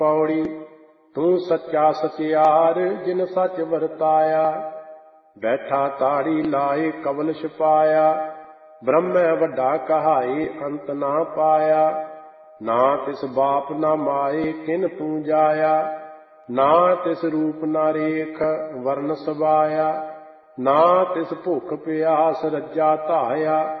ਪੌੜੀ। ਤੂੰ ਸੱਚਾ ਸਚਿਆਰ ਜਿਨ ਸੱਚ ਵਰਤਾਇਆ, ਬੈਠਾ ਤਾੜੀ ਲਾਏ ਕਵਲ ਛਪਾਇਆ। ਬ੍ਰਹਮੈ ਵੱਡਾ ਕਹਾਏ ਅੰਤ ਨਾ ਪਾਇਆ, ਨਾ ਤਿਸ ਬਾਪ ਨਾ ਮਾਏ ਕਿਨ ਤੂੰ ਜਾਇਆ। ਨਾ ਤਿਸ ਰੂਪ ਨਾ ਰੇਖ ਵਰਨ ਸਵਾਇਆ, ਨਾ ਤਿਸ ਭੁੱਖ ਪਿਆਸ ਰੱਜਾ ਧਾਇਆ।